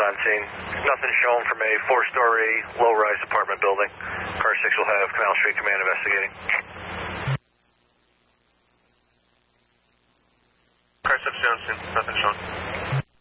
on scene. Nothing shown from a 4-story, low-rise apartment building. Car 6 will have Canal Street Command investigating. Car 6 on scene. Nothing shown.